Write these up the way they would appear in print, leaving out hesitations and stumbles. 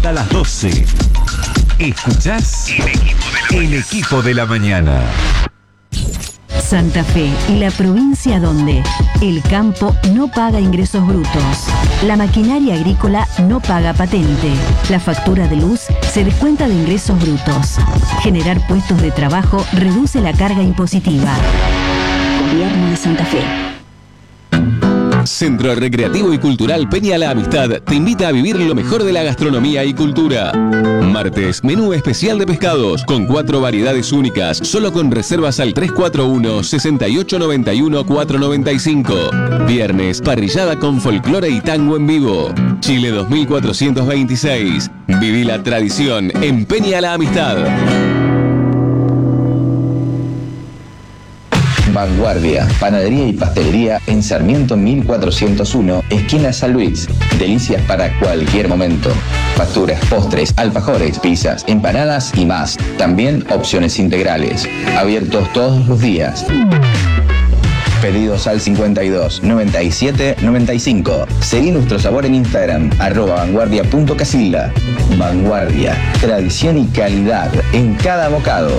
A las 12. Escuchás El Equipo de la Mañana. Santa Fe, la provincia donde el campo no paga ingresos brutos, la maquinaria agrícola no paga patente, la factura de luz se descuenta de ingresos brutos. Generar puestos de trabajo reduce la carga impositiva. Gobierno de Santa Fe. Centro Recreativo y Cultural Peña La Amistad te invita a vivir lo mejor de la gastronomía y cultura. Martes, menú especial de pescados con 4 variedades únicas, solo con reservas al 341-6891-495. Viernes, parrillada con folclore y tango en vivo. Chile 2426. Viví la tradición en Peña La Amistad. Vanguardia, panadería y pastelería en Sarmiento 1401, esquina San Luis. Delicias para cualquier momento. Facturas, postres, alfajores, pizzas, empanadas y más. También opciones integrales. Abiertos todos los días. Pedidos al 52 97 95. Seguí nuestro sabor en Instagram, @vanguardia.casilda. Vanguardia, tradición y calidad en cada bocado.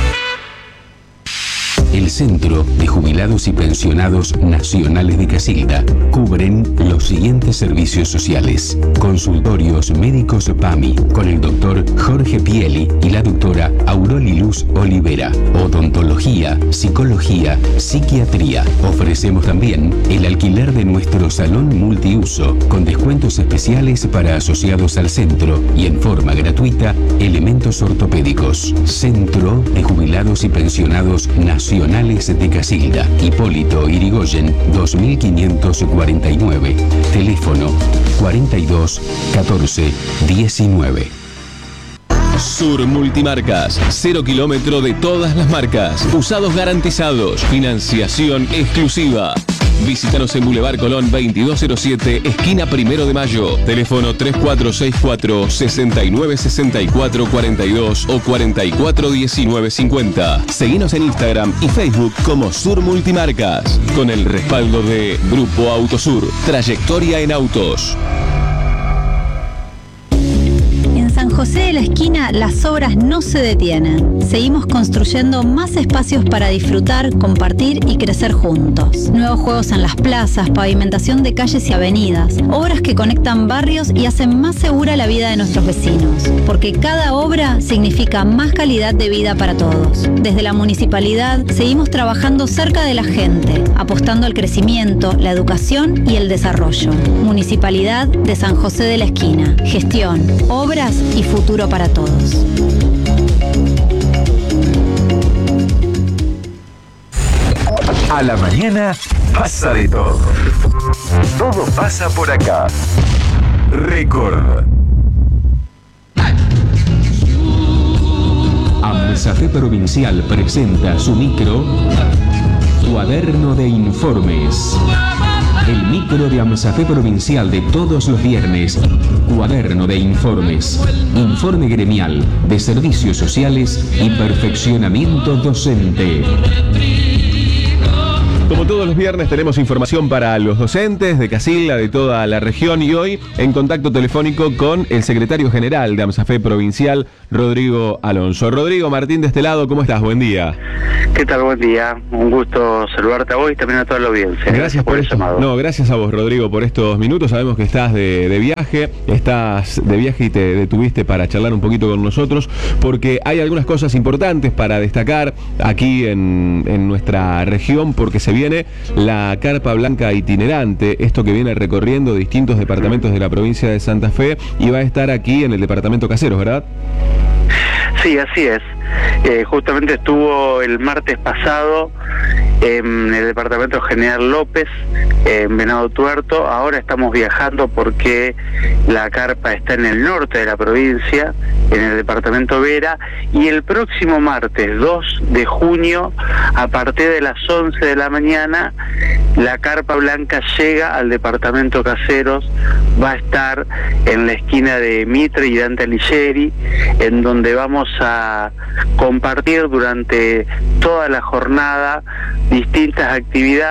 El Centro de Jubilados y Pensionados Nacionales de Casilda cubren los siguientes servicios sociales: consultorios médicos PAMI con el doctor Jorge Pieli y la doctora Auroli Luz Olivera, odontología, psicología, psiquiatría. Ofrecemos también el alquiler de nuestro salón multiuso con descuentos especiales para asociados al centro y en forma gratuita elementos ortopédicos. Centro de Jubilados y Pensionados Nacionales de Casilda, Hipólito Irigoyen 2549, teléfono 42 14 19. Sur Multimarcas, 0 kilómetro de todas las marcas, usados garantizados, financiación exclusiva. Visítanos en Boulevard Colón 2207, esquina 1 de Mayo. Teléfono 3464-696442 o 441950. Seguinos en Instagram y Facebook como Sur Multimarcas. Con el respaldo de Grupo Autosur. Trayectoria en autos. San José de la Esquina, las obras no se detienen. Seguimos construyendo más espacios para disfrutar, compartir y crecer juntos. Nuevos juegos en las plazas, pavimentación de calles y avenidas, obras que conectan barrios y hacen más segura la vida de nuestros vecinos. Porque cada obra significa más calidad de vida para todos. Desde la municipalidad seguimos trabajando cerca de la gente, apostando al crecimiento, la educación y el desarrollo. Municipalidad de San José de la Esquina. Gestión, obras y futuro para todos. A la mañana pasa de todo. Todo pasa por acá. Récord. AMSAFE Provincial presenta su micro Cuaderno de Informes. El micro de AMSAFE Provincial de todos los viernes. Cuaderno de Informes. Informe gremial de servicios sociales y perfeccionamiento docente. Como todos los viernes tenemos información para los docentes de Casilda, de toda la región, y hoy en contacto telefónico con el secretario general de AMSAFE Provincial, Rodrigo Alonso. Rodrigo, Martín de este lado, ¿cómo estás? Buen día. ¿Qué tal? Buen día. Un gusto saludarte a vos y también a toda la audiencia. Gracias por el llamado. No, gracias a vos, Rodrigo, por estos minutos. Sabemos que estás de viaje, y te detuviste para charlar un poquito con nosotros, porque hay algunas cosas importantes para destacar aquí en nuestra región, porque se viene la Carpa Blanca itinerante, esto que viene recorriendo distintos departamentos de la provincia de Santa Fe y va a estar aquí en el departamento Caseros, ¿verdad? Sí, así es. Justamente estuvo el martes pasado en el departamento General López, en Venado Tuerto. Ahora estamos viajando porque la carpa está en el norte de la provincia, en el departamento Vera, y el próximo martes 2 de junio, a partir de las 11 de la mañana, la carpa blanca llega al departamento Caseros. Va a estar en la esquina de Mitre y Dante Alighieri, en donde vamos a compartir durante toda la jornada distintas actividades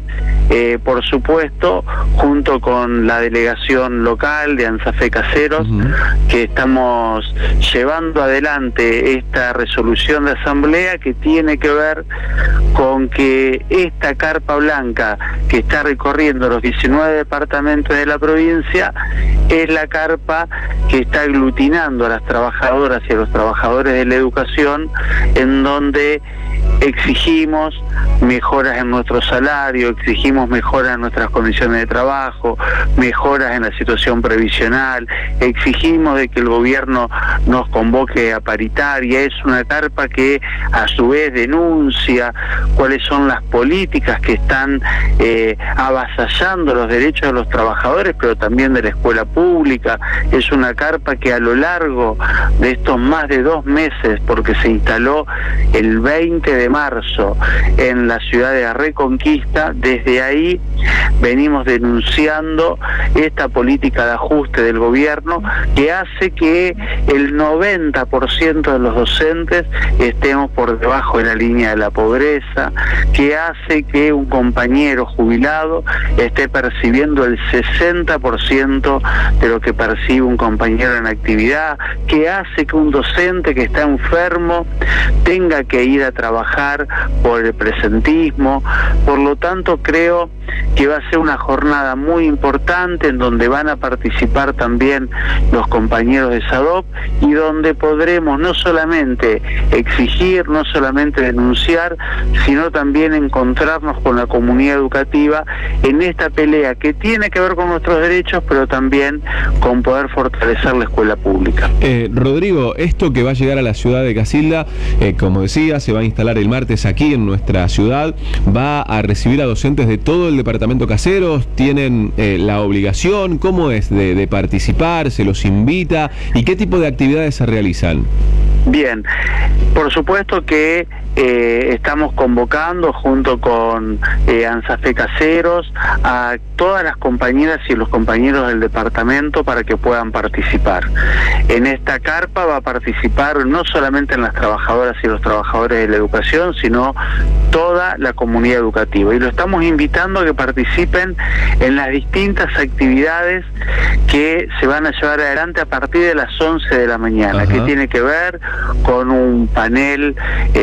por supuesto, junto con la delegación local de ANSAFE Caseros, que estamos llevando adelante esta resolución de asamblea que tiene que ver con que esta carpa blanca que está recorriendo los 19 departamentos de la provincia es la carpa que está aglutinando a las trabajadoras y a los trabajadores de la educación, en donde exigimos mejoras en nuestro salario, exigimos mejoras en nuestras condiciones de trabajo, mejoras en la situación previsional, exigimos de que el gobierno nos convoque a paritaria. Es una carpa que a su vez denuncia cuáles son las políticas que están avasallando los derechos de los trabajadores, pero también de la escuela pública. Es una carpa que a lo largo de estos más de 2 meses, porque se instaló el 20 de marzo en la ciudad de Reconquista, desde ahí venimos denunciando esta política de ajuste del gobierno que hace que el 90% de los docentes estemos por debajo de la línea de la pobreza, que hace que un compañero jubilado esté percibiendo el 60% de lo que percibe un compañero en actividad, que hace que un docente que está enfermo tenga que ir a trabajar por el presentismo. Por lo tanto, creo que va a ser una jornada muy importante en donde van a participar también los compañeros de SADOP y donde podremos no solamente exigir, no solamente denunciar, sino también encontrarnos con la comunidad educativa en esta pelea que tiene que ver con nuestros derechos, pero también con poder fortalecer la escuela pública. Rodrigo, esto que va a llegar a la ciudad de Casilda, como decía, se va a instalar el martes aquí en nuestra ciudad, va a recibir a docentes de todo el departamento Caseros. ¿Tienen la obligación? ¿Cómo es de participar? ¿Se los invita? ¿Y qué tipo de actividades se realizan? Bien, por supuesto que estamos convocando junto con ANSAFE Caseros a todas las compañeras y los compañeros del departamento para que puedan participar. En esta carpa va a participar no solamente en las trabajadoras y los trabajadores de la educación, sino toda la comunidad educativa. Y lo estamos invitando a que participen en las distintas actividades que se van a llevar adelante a partir de las 11 de la mañana, que tiene que ver con un panel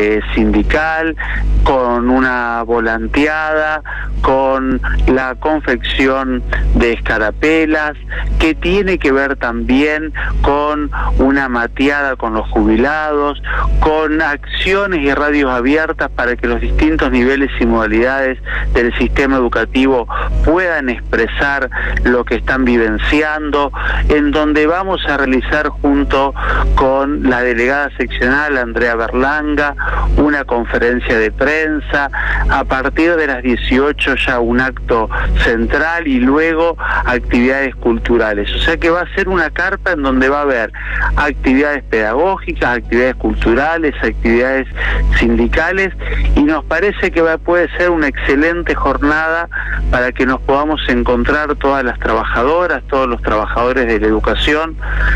sindical, con una volanteada, con la confección de escarapelas, que tiene que ver también con una mateada con los jubilados, con acciones y radios abiertas para que los distintos niveles y modalidades del sistema educativo puedan expresar lo que están vivenciando, en donde vamos a realizar junto con la delegada seccional Andrea Berlanga una conferencia de prensa, a partir de las 18 ya un acto central y luego actividades culturales. O sea que va a ser una carpa en donde va a haber actividades pedagógicas, actividades culturales, actividades sindicales, y nos parece que puede ser una excelente jornada para que nos podamos encontrar todas las trabajadoras, todos los trabajadores de la educación,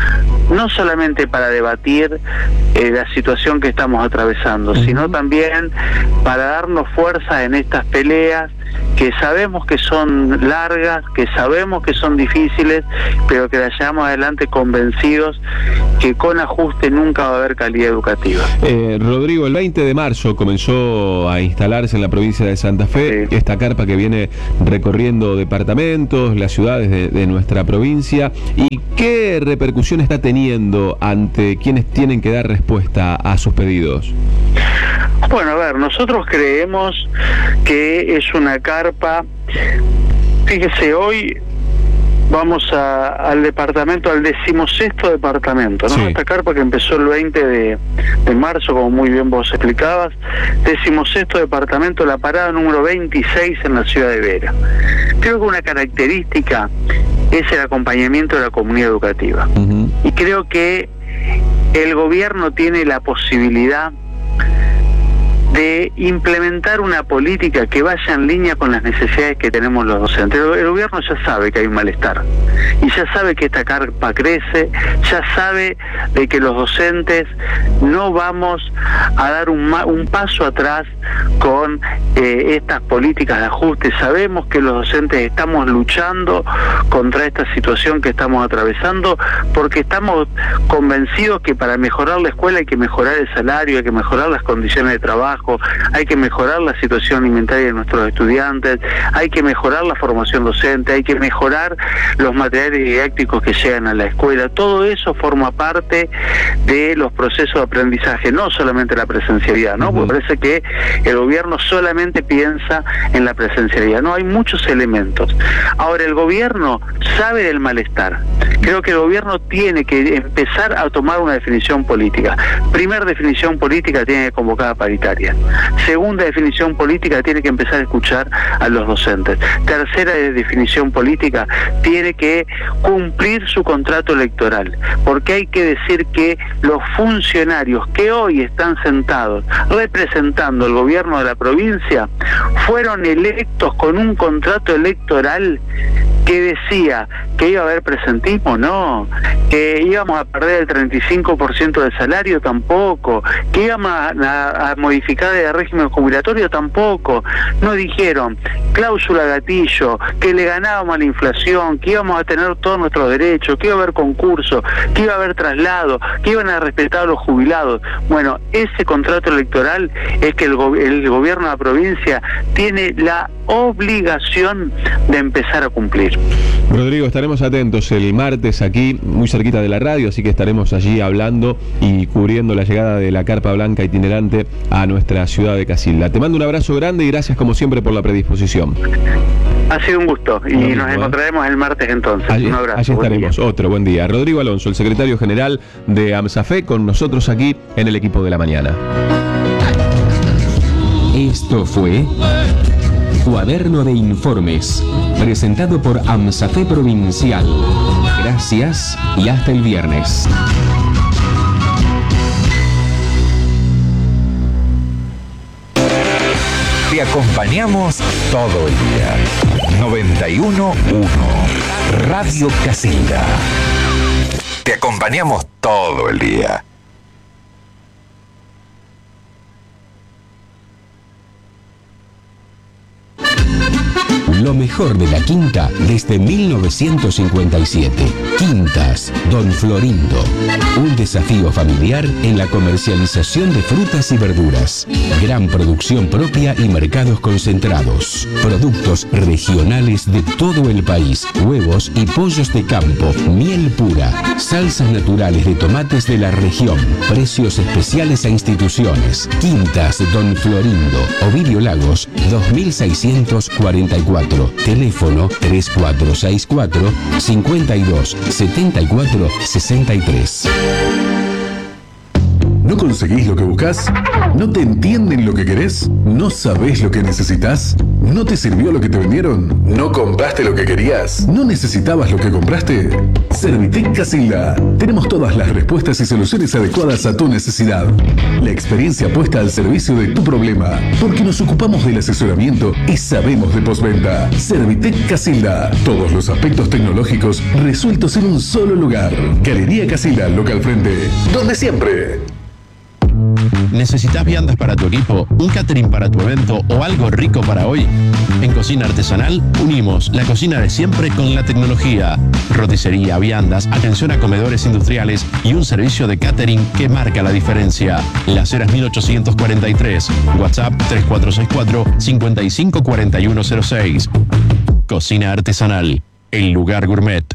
no solamente para debatir la situación que estamos atravesando, sino también para darnos fuerza en estas peleas que sabemos que son largas, que sabemos que son difíciles, pero que las llevamos adelante convencidos que con ajuste nunca va a haber calidad educativa. Rodrigo, el 20 de marzo comenzó a instalarse en la provincia de Santa Fe esta carpa que viene recorriendo departamentos, las ciudades de nuestra provincia. ¿Y qué repercusión está teniendo ante quienes tienen que dar respuesta a sus pedidos? Bueno, a ver, nosotros creemos que es una carpa. Fíjese, hoy vamos al departamento, al 16º departamento, ¿no? Sí. Esta carpa que empezó el 20 de marzo, como muy bien vos explicabas, 16º departamento, la parada número 26 en la ciudad de Vera. Creo que una característica es el acompañamiento de la comunidad educativa. Y creo que el gobierno tiene la posibilidad de implementar una política que vaya en línea con las necesidades que tenemos los docentes. El gobierno ya sabe que hay un malestar y ya sabe que esta carpa crece, ya sabe de que los docentes no vamos a dar un paso atrás con estas políticas de ajuste. Sabemos que los docentes estamos luchando contra esta situación que estamos atravesando, porque estamos convencidos que para mejorar la escuela hay que mejorar el salario, hay que mejorar las condiciones de trabajo, hay que mejorar la situación alimentaria de nuestros estudiantes, hay que mejorar la formación docente, hay que mejorar los materiales didácticos que llegan a la escuela. Todo eso forma parte de los procesos de aprendizaje, no solamente la presencialidad, ¿no? Porque parece que el gobierno solamente piensa en la presencialidad. No, hay muchos elementos. Ahora, el gobierno sabe del malestar. Creo que el gobierno tiene que empezar a tomar una definición política. Primera definición política, tiene que convocar a paritaria. Segunda definición política, tiene que empezar a escuchar a los docentes. Tercera definición política, tiene que cumplir su contrato electoral, porque hay que decir que los funcionarios que hoy están sentados representando el gobierno de la provincia fueron electos con un contrato electoral que decía que iba a haber presentismo, no, que íbamos a perder el 35% del salario, tampoco, que íbamos a modificar el régimen jubilatorio, tampoco. No dijeron cláusula gatillo, que le ganábamos a la inflación, que íbamos a tener todos nuestros derechos, que iba a haber concurso, que iba a haber traslado, que iban a respetar a los jubilados. Bueno, ese contrato electoral es que el gobierno de la provincia tiene la obligación de empezar a cumplir. Rodrigo, estaremos atentos el martes aquí, muy cerquita de la radio, así que estaremos allí hablando y cubriendo la llegada de la carpa blanca itinerante a nuestra ciudad de Casilda. Te mando un abrazo grande y gracias como siempre por la predisposición. Ha sido un gusto y nos encontraremos el martes entonces. Un abrazo. Allí estaremos. Otro buen día. Rodrigo Alonso, el secretario general de AMSAFE, con nosotros aquí en el equipo de la mañana. Esto fue Cuaderno de Informes, presentado por AMSAFE Provincial. Gracias y hasta el viernes. Te acompañamos todo el día. 91.1 Radio Casilda. Te acompañamos todo el día. Lo mejor de la quinta desde 1957. Quintas Don Florindo. Un desafío familiar en la comercialización de frutas y verduras. Gran producción propia y mercados concentrados. Productos regionales de todo el país. Huevos y pollos de campo. Miel pura. Salsas naturales de tomates de la región. Precios especiales a instituciones. Quintas Don Florindo. Ovidio Lagos 2644. Teléfono 3464 52 74 63. ¿No conseguís lo que buscas? ¿No te entienden lo que querés? ¿No sabés lo que necesitas? ¿No te sirvió lo que te vendieron? ¿No compraste lo que querías? ¿No necesitabas lo que compraste? Servitec Casilda. Tenemos todas las respuestas y soluciones adecuadas a tu necesidad. La experiencia puesta al servicio de tu problema, porque nos ocupamos del asesoramiento y sabemos de postventa. Servitec Casilda. Todos los aspectos tecnológicos resueltos en un solo lugar. Galería Casilda, local frente. Donde siempre. ¿Necesitas viandas para tu equipo, un catering para tu evento o algo rico para hoy? En Cocina Artesanal unimos la cocina de siempre con la tecnología. Roticería, viandas, atención a comedores industriales y un servicio de catering que marca la diferencia. Las Heras 1843, WhatsApp 3464-554106. Cocina Artesanal, el lugar gourmet.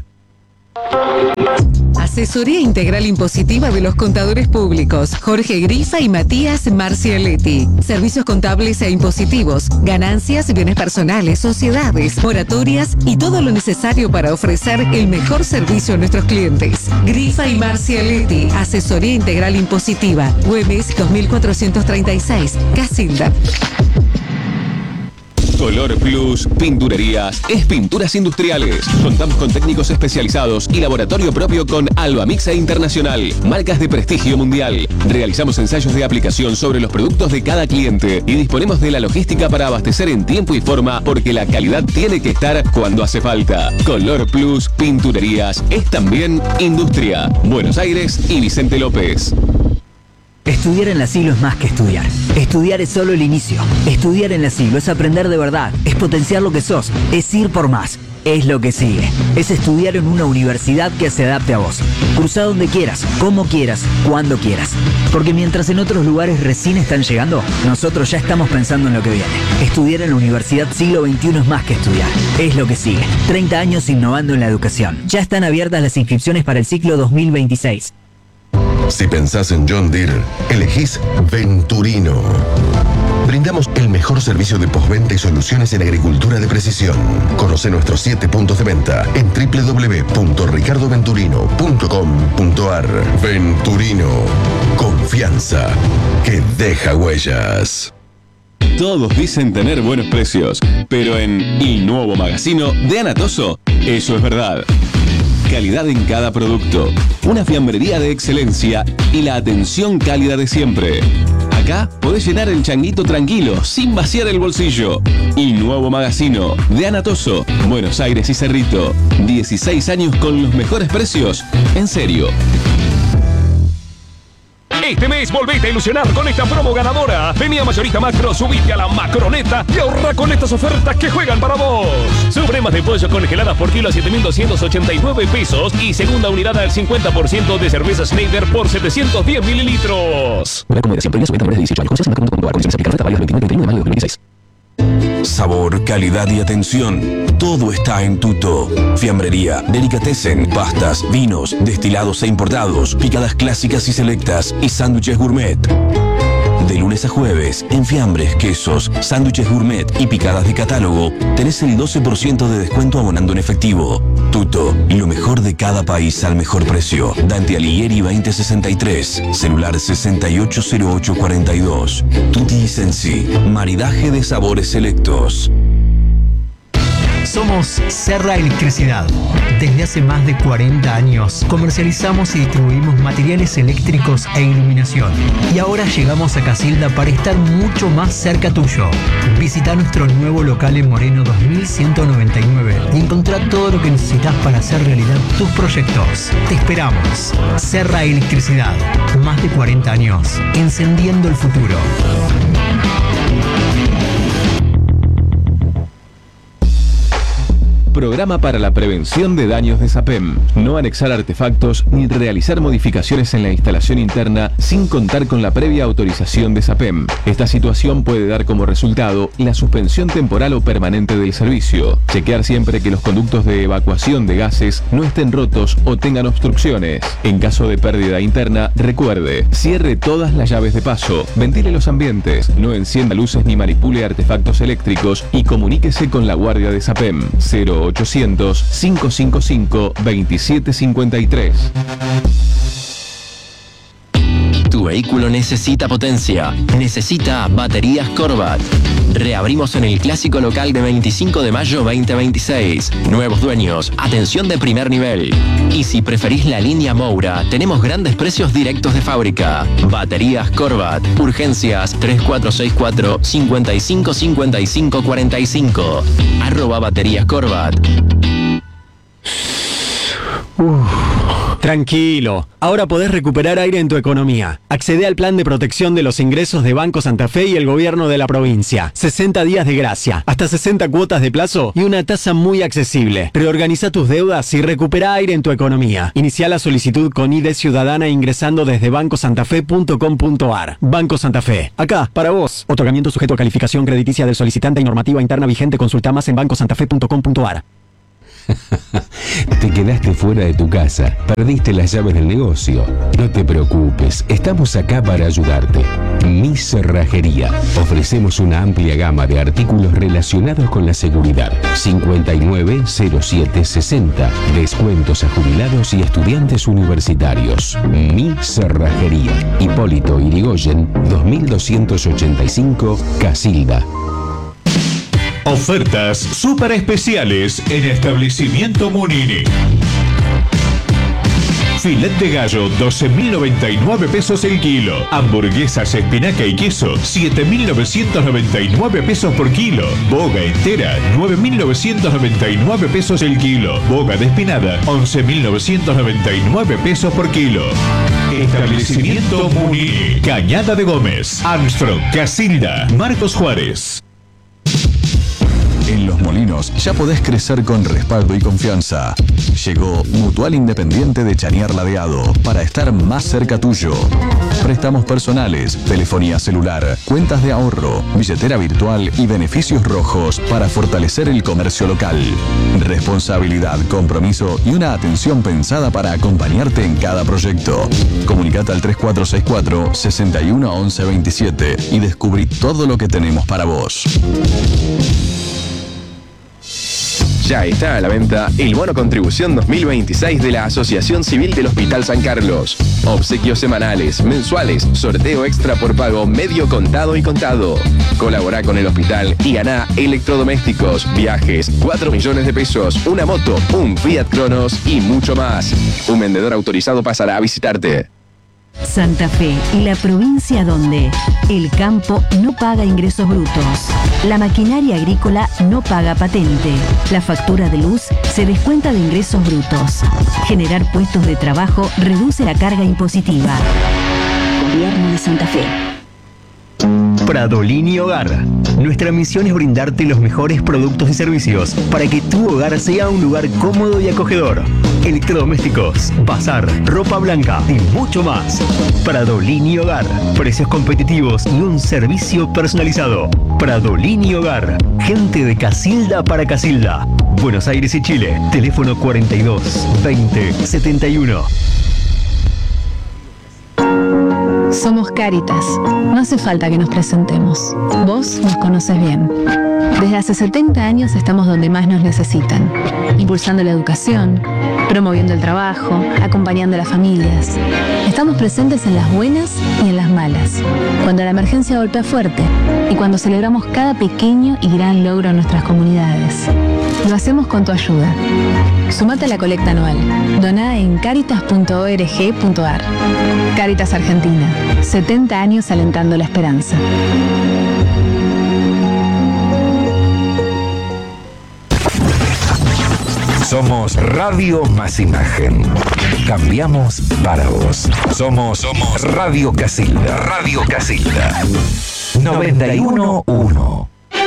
Asesoría Integral Impositiva de los Contadores Públicos, Jorge Grifa y Matías Marcialetti. Servicios contables e impositivos, ganancias, bienes personales, sociedades, moratorias y todo lo necesario para ofrecer el mejor servicio a nuestros clientes. Grifa y Marcialetti, Asesoría Integral Impositiva, Güemes 2436, Casilda. Color Plus Pinturerías es pinturas industriales. Contamos con técnicos especializados y laboratorio propio con Albamixa Internacional, marcas de prestigio mundial. Realizamos ensayos de aplicación sobre los productos de cada cliente y disponemos de la logística para abastecer en tiempo y forma, porque la calidad tiene que estar cuando hace falta. Color Plus Pinturerías es también industria. Buenos Aires y Vicente López. Estudiar en la Siglo es más que estudiar. Estudiar es solo el inicio. Estudiar en la Siglo es aprender de verdad, es potenciar lo que sos, es ir por más. Es lo que sigue. Es estudiar en una universidad que se adapte a vos. Cursa donde quieras, como quieras, cuando quieras. Porque mientras en otros lugares recién están llegando, nosotros ya estamos pensando en lo que viene. Estudiar en la Universidad Siglo XXI es más que estudiar. Es lo que sigue. 30 años innovando en la educación. Ya están abiertas las inscripciones para el ciclo 2026. Si pensás en John Deere, elegís Venturino. Brindamos el mejor servicio de postventa y soluciones en agricultura de precisión. Conoce nuestros 7 puntos de venta en www.ricardoventurino.com.ar. Venturino. Confianza que deja huellas. Todos dicen tener buenos precios, pero en El Nuevo Magazino de Anatoso, eso es verdad. Calidad en cada producto, una fiambrería de excelencia y la atención cálida de siempre. Acá podés llenar el changuito tranquilo, sin vaciar el bolsillo. Y Nuevo Magazino de Anatoso, Buenos Aires y Cerrito. 16 años con los mejores precios. En serio. Este mes volvete a ilusionar con esta promo ganadora. Vení a Mayorista Macro, subite a la Macroneta y ahorra con estas ofertas que juegan para vos. Supremas de pollo congeladas por kilo a 7.289 pesos y segunda unidad al 50% de cerveza Schneider por 710 mililitros. Una acomodación previa sujeta a menores de 18 años. Condiciones en macro.com.ar. Condiciones aplican. Oferta válida del 29 y 31 de mayo de 2016. Sabor, calidad y atención. Todo está en Tuto. Fiambrería, delicatessen, pastas, vinos, destilados e importados, picadas clásicas y selectas y sándwiches gourmet. De lunes a jueves, en fiambres, quesos, sándwiches gourmet y picadas de catálogo, tenés el 12% de descuento abonando en efectivo. Tuto, lo mejor de cada país al mejor precio. Dante Alighieri 2063, celular 680842. Tutti Sensi, maridaje de sabores selectos. Somos Serra Electricidad. Desde hace más de 40 años comercializamos y distribuimos materiales eléctricos e iluminación. Y ahora llegamos a Casilda para estar mucho más cerca tuyo. Visita nuestro nuevo local en Moreno 2199 y encontrá todo lo que necesitas para hacer realidad tus proyectos. Te esperamos. Serra Electricidad. Más de 40 años encendiendo el futuro. Programa para la prevención de daños de SAPEM. No anexar artefactos ni realizar modificaciones en la instalación interna sin contar con la previa autorización de SAPEM. Esta situación puede dar como resultado la suspensión temporal o permanente del servicio. Chequear siempre que los conductos de evacuación de gases no estén rotos o tengan obstrucciones. En caso de pérdida interna, recuerde, cierre todas las llaves de paso, ventile los ambientes, no encienda luces ni manipule artefactos eléctricos y comuníquese con la guardia de SAPEM 0800-555-2753. Tu vehículo necesita potencia, necesita baterías Corvat. Reabrimos en el clásico local de 25 de mayo 2026. Nuevos dueños, atención de primer nivel. Y si preferís la línea Moura, tenemos grandes precios directos de fábrica. Baterías Corvat. Urgencias 3464 55 55 45. @baterías Corvat. Tranquilo, ahora podés recuperar aire en tu economía. Accede al plan de protección de los ingresos de Banco Santa Fe y el gobierno de la provincia. 60 días de gracia, hasta 60 cuotas de plazo y una tasa muy accesible. Reorganiza tus deudas y recupera aire en tu economía. Inicia la solicitud con ID Ciudadana ingresando desde bancosantafe.com.ar. Banco Santa Fe, acá, para vos. Otorgamiento sujeto a calificación crediticia del solicitante y normativa interna vigente. Consulta más en bancosantafe.com.ar. Te quedaste fuera de tu casa, perdiste las llaves del negocio. No te preocupes, estamos acá para ayudarte. Mi Cerrajería. Ofrecemos una amplia gama de artículos relacionados con la seguridad. 590760. Descuentos a jubilados y estudiantes universitarios. Mi Cerrajería. Hipólito Yrigoyen, 2285, Casilda. Ofertas súper especiales en Establecimiento Munini. Filet de gallo, 12.099 pesos el kilo. Hamburguesas, espinaca y queso, 7.999 pesos por kilo. Boga entera, 9.999 pesos el kilo. Boga despenada, 11.999 pesos por kilo. Establecimiento Munini, Cañada de Gómez, Armstrong, Casilda, Marcos Juárez. En Los Molinos ya podés crecer con respaldo y confianza. Llegó Mutual Independiente de Chañar Ladeado para estar más cerca tuyo. Préstamos personales, telefonía celular, cuentas de ahorro, billetera virtual y beneficios rojos para fortalecer el comercio local. Responsabilidad, compromiso y una atención pensada para acompañarte en cada proyecto. Comunicate al 3464 61 11 27 y descubrí todo lo que tenemos para vos. Ya está a la venta el bono contribución 2026 de la Asociación Civil del Hospital San Carlos. Obsequios semanales, mensuales, sorteo extra por pago, medio contado y contado. Colabora con el hospital y ganá electrodomésticos, viajes, 4 millones de pesos, una moto, un Fiat Cronos y mucho más. Un vendedor autorizado pasará a visitarte. Santa Fe y la provincia donde el campo no paga ingresos brutos, la maquinaria agrícola no paga patente, la factura de luz se descuenta de ingresos brutos. Generar puestos de trabajo reduce la carga impositiva. Gobierno de Santa Fe. Pradolini Hogar. Nuestra misión es brindarte los mejores productos y servicios para que tu hogar sea un lugar cómodo y acogedor. Electrodomésticos, bazar, ropa blanca y mucho más. Pradolini Hogar. Precios competitivos y un servicio personalizado. Pradolini Hogar. Gente de Casilda para Casilda. Buenos Aires y Chile. Teléfono 42 20 71. Somos Cáritas. No hace falta que nos presentemos. Vos nos conoces bien. Desde hace 70 años estamos donde más nos necesitan, impulsando la educación, promoviendo el trabajo, acompañando a las familias. Estamos presentes en las buenas y en las malas, cuando la emergencia golpea fuerte y cuando celebramos cada pequeño y gran logro en nuestras comunidades. Lo hacemos con tu ayuda. Sumate a la colecta anual. Doná en caritas.org.ar. Cáritas Argentina. 70 años alentando la esperanza. Somos Radio Más Imagen. Cambiamos para vos. Somos Radio Casilda. Radio Casilda. 91.1.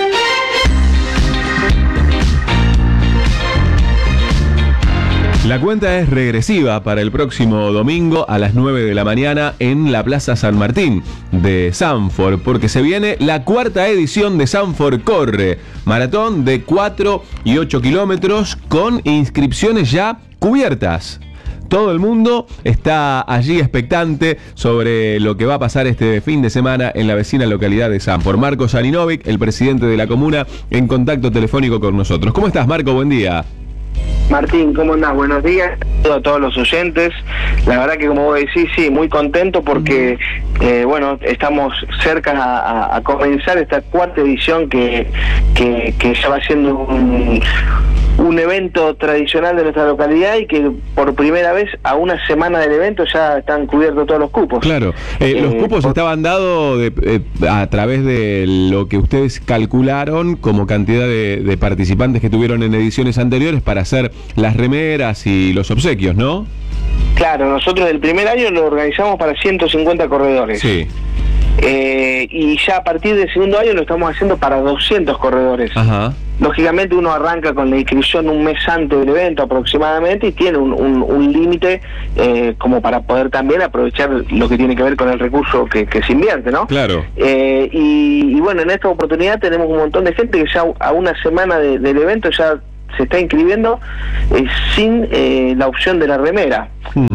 La cuenta es regresiva para el próximo domingo a las 9 de la mañana en la Plaza San Martín de Sanford, porque se viene la 4ª edición de Sanford Corre, maratón de 4 y 8 kilómetros con inscripciones ya cubiertas. Todo el mundo está allí expectante sobre lo que va a pasar este fin de semana en la vecina localidad de Sanford. Marco Janinovic, el presidente de la comuna, en contacto telefónico con nosotros. ¿Cómo estás, Marco? Buen día. Martín, ¿cómo andás? Buenos días a todos los oyentes. La verdad que, como vos decís, sí, muy contento porque, bueno, estamos cerca a comenzar esta 4ª edición que ya va siendo un evento tradicional de nuestra localidad y que por primera vez a una semana del evento ya están cubiertos todos los cupos. Claro, los cupos estaban dados a través de lo que ustedes calcularon como cantidad de participantes que tuvieron en ediciones anteriores para hacer las remeras y los obsequios, ¿no? Claro, nosotros el primer año lo organizamos para 150 corredores. Sí. Y ya a partir del segundo año lo estamos haciendo para 200 corredores. Ajá. Lógicamente uno arranca con la inscripción un mes antes del evento aproximadamente y tiene un límite como para poder también aprovechar lo que tiene que ver con el recurso que se invierte, ¿no? Claro. Y bueno, en esta oportunidad tenemos un montón de gente que ya a una semana del evento ya se está inscribiendo sin la opción de la remera.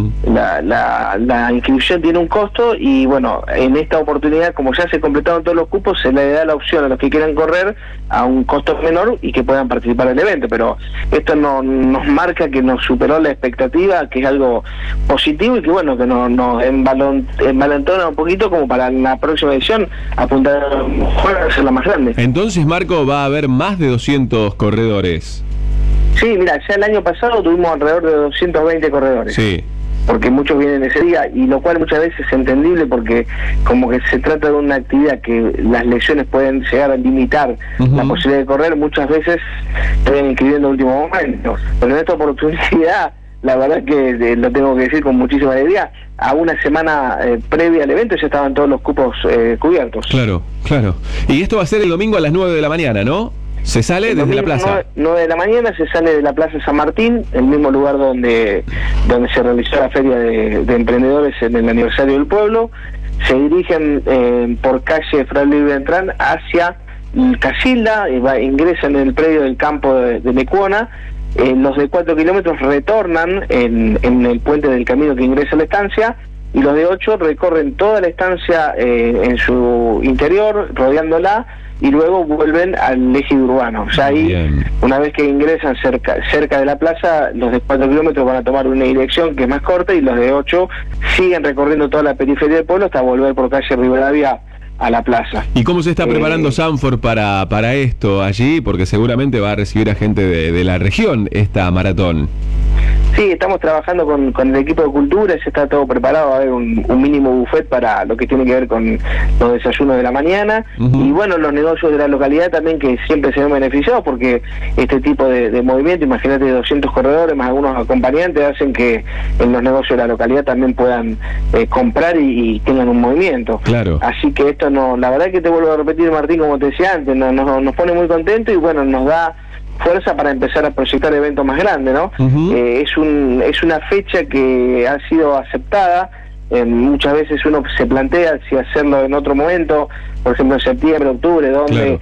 La inscripción tiene un costo y bueno, en esta oportunidad, como ya se completaron todos los cupos, se le da la opción a los que quieran correr a un costo menor y que puedan participar del evento, pero esto nos marca que nos superó la expectativa, que es algo positivo y que bueno, que nos envalentona un poquito como para la próxima edición apuntar a hacerla más grande. Entonces, Marco, va a haber más de 200 corredores. Sí, mira, ya el año pasado tuvimos alrededor de 220 corredores. Sí. Porque muchos vienen ese día, y lo cual muchas veces es entendible porque como que se trata de una actividad que las lesiones pueden llegar a limitar la posibilidad de correr, muchas veces se vienen inscribiendo en último momento. Pero en esta oportunidad, la verdad que lo tengo que decir con muchísima alegría, a una semana previa al evento ya estaban todos los cupos cubiertos. Claro, claro. Y esto va a ser el domingo a las 9 de la mañana, ¿no? Se sale desde la plaza. 9 de la mañana se sale de la Plaza San Martín, el mismo lugar donde se realizó la feria de emprendedores en el aniversario del pueblo. Se dirigen por calle Fray Luis Beltrán hacia Casilda, ingresan en el predio del campo de Lecuona. Los de 4 kilómetros retornan en el puente del camino que ingresa a la estancia, y los de 8 recorren toda la estancia en su interior, rodeándola, y luego vuelven al ejido urbano. Ya ahí, una vez que ingresan cerca de la plaza, los de 4 kilómetros van a tomar una dirección que es más corta, y los de 8 siguen recorriendo toda la periferia del pueblo hasta volver por calle Rivadavia a la plaza. ¿Y cómo se está preparando Sanford para esto allí? Porque seguramente va a recibir a gente de la región esta maratón. Sí, estamos trabajando con el equipo de cultura, ya está todo preparado, va a haber un mínimo buffet para lo que tiene que ver con los desayunos de la mañana, y bueno, los negocios de la localidad también, que siempre se ven beneficiados porque este tipo de movimiento, imagínate 200 corredores más algunos acompañantes, hacen que en los negocios de la localidad también puedan comprar y tengan un movimiento. Claro. Así que esto la verdad que te vuelvo a repetir, Martín, como te decía antes, nos pone muy contentos y bueno, nos da fuerza para empezar a proyectar eventos más grandes, ¿no? Es una fecha que ha sido aceptada. Muchas veces uno se plantea si hacerlo en otro momento, por ejemplo en septiembre, octubre, donde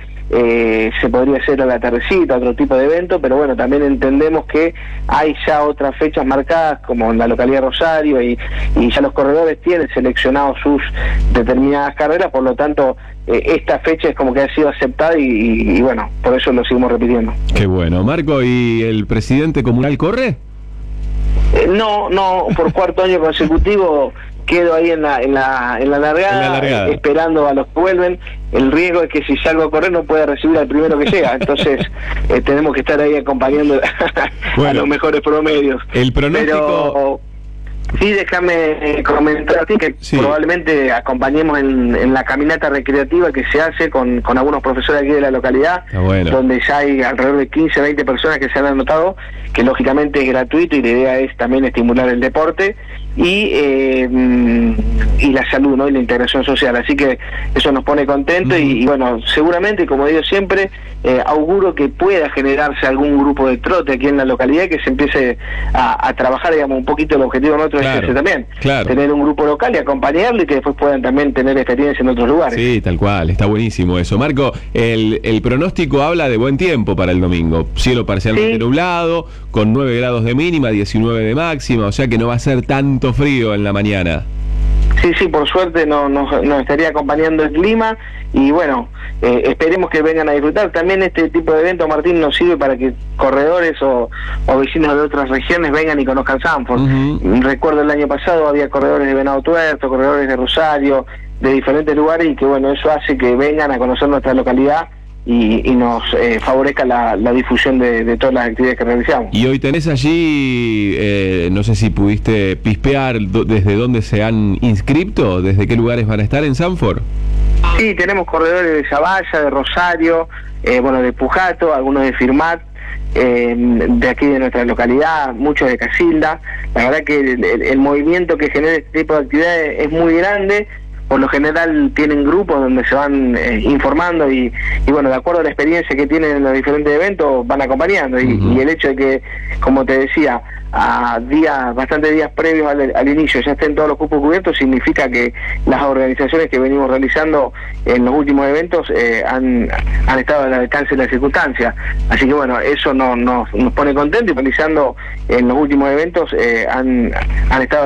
se podría hacer a la tardecita, otro tipo de evento, pero bueno, también entendemos que hay ya otras fechas marcadas, como en la localidad de Rosario, y ya los corredores tienen seleccionados sus determinadas carreras, por lo tanto esta fecha es como que ha sido aceptada y bueno, por eso lo seguimos repitiendo. Qué bueno. Marco, ¿y el presidente comunal corre? No, por cuarto año consecutivo quedo ahí en la largada, esperando a los que vuelven. El riesgo es que si salgo a correr no pueda recibir al primero que llega, entonces tenemos que estar ahí acompañando a los mejores promedios. El pronóstico... Pero, sí, déjame comentarte que probablemente acompañemos en la caminata recreativa que se hace con algunos profesores aquí de la localidad, donde ya hay alrededor de 15, 20 personas que se han anotado, que lógicamente es gratuito y la idea es también estimular el deporte y la salud, ¿no? Y la integración social, así que eso nos pone contentos y bueno, seguramente, como digo siempre, auguro que pueda generarse algún grupo de trote aquí en la localidad, que se empiece a trabajar, digamos, un poquito. El objetivo nuestro es ese también, tener un grupo local y acompañarlo, y que después puedan también tener experiencia en otros lugares. Sí, tal cual, está buenísimo eso. Marco, el pronóstico habla de buen tiempo para el domingo, cielo parcialmente nublado, con 9 grados de mínima, 19 de máxima, o sea que no va a ser tanto frío en la mañana. Sí, por suerte nos estaría acompañando el clima, y bueno, esperemos que vengan a disfrutar. También este tipo de evento, Martín, nos sirve para que corredores o vecinos de otras regiones vengan y conozcan Sanford. Recuerdo el año pasado había corredores de Venado Tuerto, corredores de Rosario, de diferentes lugares, y que bueno, eso hace que vengan a conocer nuestra localidad y nos favorezca la difusión de todas las actividades que realizamos. Y hoy tenés allí, no sé si pudiste pispear desde dónde se han inscrito, desde qué lugares van a estar en Sanford. Sí, tenemos corredores de Zavalla, de Rosario, de Pujato, algunos de Firmat, de aquí de nuestra localidad, muchos de Casilda. La verdad que el movimiento que genera este tipo de actividades es muy grande, por lo general tienen grupos donde se van informando y bueno, de acuerdo a la experiencia que tienen en los diferentes eventos, van acompañando. Y el hecho de que, como te decía, a bastantes días previos al inicio ya estén todos los cupos cubiertos, significa que las organizaciones que venimos realizando en los últimos eventos han estado al alcance de las circunstancias. Así que bueno, eso nos pone contentos, y realizando en los últimos eventos han estado